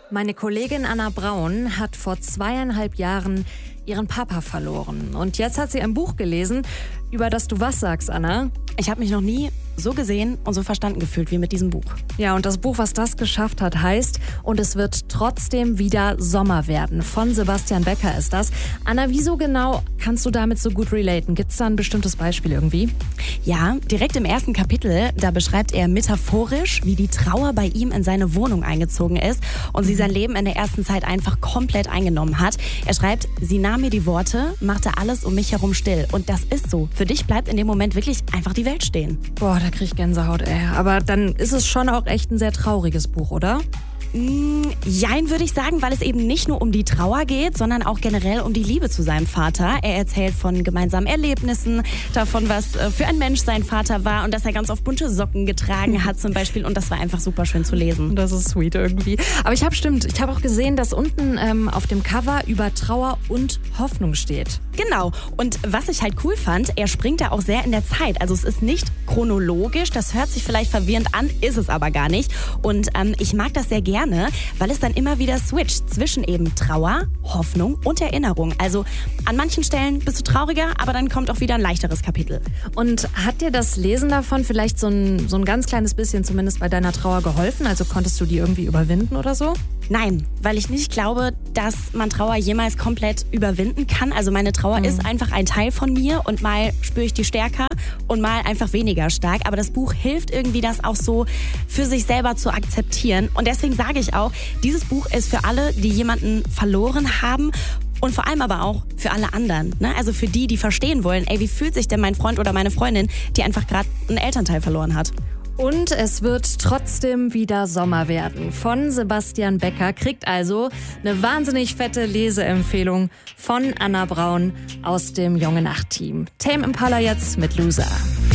Meine Kollegin Anna Braun hat vor 2,5 Jahren ihren Papa verloren. Und jetzt hat sie ein Buch gelesen, über das du was sagst, Anna? Ich habe mich noch nie so gesehen und so verstanden gefühlt wie mit diesem Buch. Ja, und das Buch, was das geschafft hat, heißt "Und es wird trotzdem wieder Sommer werden". Von Sebastian Becker ist das. Anna, wieso genau kannst du damit so gut relaten? Gibt es da ein bestimmtes Beispiel irgendwie? Ja, direkt im ersten Kapitel, da beschreibt er metaphorisch, wie die Trauer bei ihm in seine Wohnung eingezogen ist und sie sein Leben in der ersten Zeit einfach komplett eingenommen hat. Er schreibt, sie nahm mir die Worte, machte alles um mich herum still. Und das ist so. Für dich bleibt in dem Moment wirklich einfach die Welt stehen. Boah, da krieg ich Gänsehaut, ey. Aber dann ist es schon auch echt ein sehr trauriges Buch, oder? Jein, würde ich sagen, weil es eben nicht nur um die Trauer geht, sondern auch generell um die Liebe zu seinem Vater. Er erzählt von gemeinsamen Erlebnissen, davon, was für ein Mensch sein Vater war und dass er ganz oft bunte Socken getragen hat zum Beispiel. Und das war einfach super schön zu lesen. Das ist sweet irgendwie. Aber ich habe auch gesehen, dass unten auf dem Cover über Trauer und Hoffnung steht. Genau. Und was ich halt cool fand, er springt da auch sehr in der Zeit. Also es ist nicht chronologisch, das hört sich vielleicht verwirrend an, ist es aber gar nicht. Und ich mag das sehr gerne, weil es dann immer wieder switcht zwischen eben Trauer, Hoffnung und Erinnerung. Also an manchen Stellen bist du trauriger, aber dann kommt auch wieder ein leichteres Kapitel. Und hat dir das Lesen davon vielleicht so ein ganz kleines bisschen zumindest bei deiner Trauer geholfen? Also konntest du die irgendwie überwinden oder so? Nein, weil ich nicht glaube, dass man Trauer jemals komplett überwinden kann. Also meine Trauer ist einfach ein Teil von mir und mal spüre ich die stärker und mal einfach weniger stark. Aber das Buch hilft irgendwie, das auch so für sich selber zu akzeptieren. Und deswegen sage ich auch, dieses Buch ist für alle, die jemanden verloren haben. Und vor allem aber auch für alle anderen. Ne? Also für die, die verstehen wollen, ey, wie fühlt sich denn mein Freund oder meine Freundin, die einfach gerade einen Elternteil verloren hat. Und es wird trotzdem wieder Sommer werden. Von Sebastian Becker kriegt also eine wahnsinnig fette Leseempfehlung von Anna Braun aus dem Junge Nacht Team. Tame Impala jetzt mit Loser.